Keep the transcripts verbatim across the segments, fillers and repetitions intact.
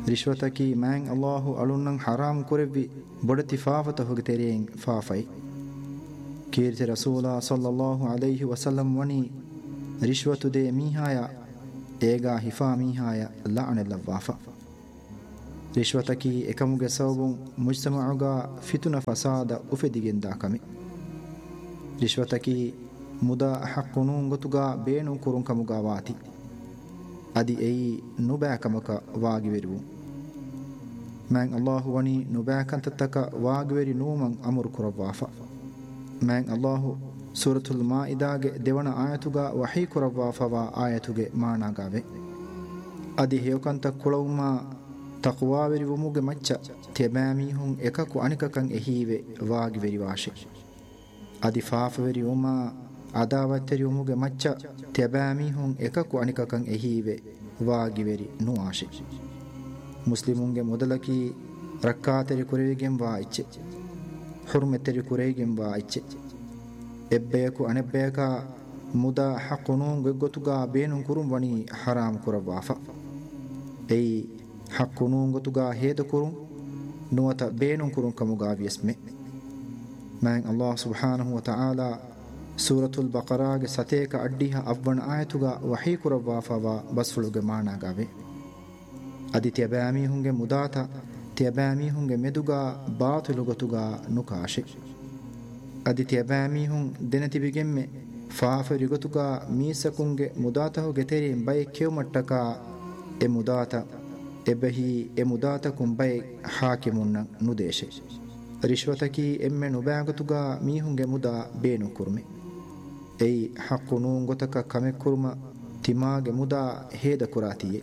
ರಿಶ್ವತಕಿ ಮ್ಯಾಂಗ್ ಅಲ್ಲಾಹು ಅಳುನ್ನಂಗ್ ಹರಾಮ್ ಕುರೆವ್ವಿ ಬೊಡತಿ ಫಾಫತ ಹೊಗೆ ತೆರೆಯಂಗ್ ಫಾಫೈ ಕೀರ್ತಿ ರಸೂಲ ಸಲ್ಲಲ್ಲಾಹು ಅಲೈಹಿ ವಸಲ್ಲಂ ವನಿ ರಿಶ್ವತು ದೇ ಮೀಹಾಯ ಏಗಾ ಹಿಫಾ ಮೀಹಾಯ ಲಅನೆಲ್ಲವ್ವಾಫ ರಿಶ್ವತಕಿ ಎಕಮುಗೆ ಸೌಬುಂ ಮುಜ್ತಮಉಗ ಫಿತುನ ಫಸಾದ ಉಫೆದಿಗೆಂದಾ ಕಮಿ ರಿಶ್ವತಕಿ ಮುದಾ ಹಕ್ಕುನೂಂ ಗೊತುಗಾ ಬೇಣು ಕುರುಂ ಕಮುಗಾ ವಾತಿ ಅದಿ ಎಯಿ ನುಬ್ಯಾಕಮಕ ವಾಗಿವೆರುವು ಮ್ಯಾಂಗ್ ಅಲ್ಲಾಹು ವನಿ ನುಬ್ಯಾಕಂತತಕ ವಾಗಿವೆರಿ ನೂಮಂ ಅಮುರು ಕುರವ್ವಾಫ ಮ್ಯಾಂಗ್ ಅಲ್ಲಾಹು ಸೂರತುಲ್ ಮಾಇದಾಗೆ ದೆವಣ ಆಯತುಗಾ ವಹೀ ಕುರವ್ವಾಫವಾ ಆಯತುಗೆ ಮಾಣಾಗಾವೆ ಅದಿ ಹೇಯಕಂತ ಕುಳವುಮಾ ತಕ್ವಾವೆರಿವುಮುಗೆ ಮಚ್ಚ ತೆಬෑಮೀಹುಂ ಎಕಕು ಅನಿಕಕಂ ಎಹೀವೆ ವಾಗಿವೆರಿ ವಾಶೆ ಅದಿ ಫಾಫವೆರಿ ಉಮಾ ಅದಾವತ್ತೆರಿವುಮುಗೆ ಮಚ್ಚ ತೆಬෑಮೀಹುಂ ಎಕಕು ಅನಿಕಕಂ ಎಹೀವೆ ವಾಗಿವೆರಿ ನುವಾಶೆ ಮುಸ್ಲಿಮುಂಗೆ ಮೊದಲಕಿ ರಕ್ಕಾತೆರಿ ಕುರೆವಿಗೆಂ ವಾ ಇಚ್ಚೆ ಹುರ್ಮೆತೆರಿ ಕುರೆಯಿಗೆಂ ವಾ ಇಚ್ಚೆ ಎಬ್ಬೆಯಕು ಅನೆಬ್ಬೆಯಕ ಮುದಾ ಹಕ್ಕುನೂಂ ಗೊಗ್ಗೊತುಗಾ ಬೇನುಂ ಕುರುಂ ವಣಿ ಹರಾಮ್ ಕುರವ್ವಾಫ ಎಯಿ ಹಕ್ಕುನೂಂ ಗೊತುಗಾ ಹೇದ ಕುರುಂ ನುವತ ಬೇನುಂ ಕುರುಂ ಕಮುಗಾ ವಿಯಸ್ಮೆ ಮ್ಯಾಂಗ್ ಅಲ್ಲಾಹ್ ಸುಬ್ಹಾನಹು ವ ತಆಲಾ ಸೂರತುಲ್ ಬಕರಾಗೆ ಸತೇಕ ಅಡ್ಡಿಹ ಅವ್ವಣ ಆಯತುಗಾ ವಹೀ ಕುರವ್ವಾಫವಾ ಬಸ್ಫುಳುಗೆ ಮಾಣಾಗಾವೆ ಅದಿ ತೆಬෑಮೀಹುಂಗೆ ಮುದಾತ ತೆಬෑಮೀಹುಂಗೆ ಮೆದುಗಾ ಬಾತಿಲು ಗೊತುಗಾ ನುಕಾಶೆ ಅದಿ ತೆಬෑಮೀಹುಂ ದೆನತಿಬಿಗೆಮ್ಮೆ ಫಾಫೆರಿ ಗೊತುಗಾ ಮೀಸಕುಂಗೆ ಮುದಾತಹುಗೆ ತೆರೆಂ ಬೈ ಕೆವಮಟ್ಟಕ ಎ ಮುದಾತ ಎಬ್ಬೆಹಿ ಎ ಮುದಾತಕುಂ ಬೈ ಹಾಕಿಮುನ್ನ ನುದೇಶೆ ರಿಶ್ವತಕಿ ಎಮ್ಮೆ ನುಬ್ಯಾಗತುಗಾ ಮೀಹುಂಗೆ ಮುದಾ ಬೇನು ಕುರ್ಮೆ ಎಯಿ ಹಕ್ಕುನೂಂ ಗೊತಕ ಕಮೆ ಕುರ್ಮ ತಿಮಾಗೆ ಮುದಾ ಹೇದ ಕುರಾತಿಯೆ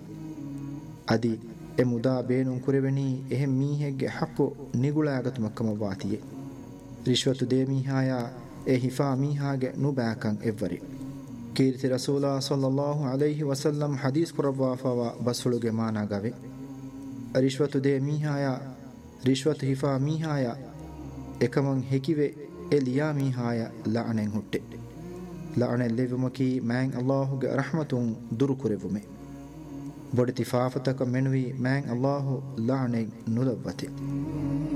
ಅದಿ ಎ ಮುದಾ ಬೇನುಂ ಕುರೆವೆನಿ ಎಹೆಂ ಮೀಹೆಗ್ಗೆ ಹಕ್ಕು ನಿಗುಳಾಗತುಮಕ್ಕಮ ವಾತಿಯೆ ರಿಶ್ವತು they ಮೀಹಾಯ A ಹಿಫಾ ಮೀಹಾಗೆ ನುಬ್ಯಾಕಂ ಎವ್ವರಿ Keerthi ರಸೂಲ ಸಲ್ಲಲ್ಲಾಹು ಅಲೈಹಿ ವಸಲ್ಲಂ Hadith ಕುರವ್ವಾಫವ ಬಸ್ಸುಳುಗೆ ಮಾನಾಗವೆ ರಿಶ್ವತು they ಮೀಹಾಯ ರಿಶ್ವತ್ ಹಿಫಾ ಮೀಹಾಯ ಎಕಮಂ ಹೆಕಿವೆ A ಲಿಯಾ ಮೀಹಾಯ ಲಅನೆಂ ಹುಟ್ಟೆ ಲಅನೆ ಲೆವುಮಕಿ ಮ್ಯಾಂಗ್ ಅಲ್ಲಾಹುಗೆ ರಹಮತುಂ ದುರು ಕುರೆವುಮೆ ಬೊಡತಿ ಫಾಫತಕ ಮೆನುವಿ ಮ್ಯಾಂಗ್ ಅಲ್ಲಾಹು ಲಅನೆಂ ನುಲವ್ವತೆ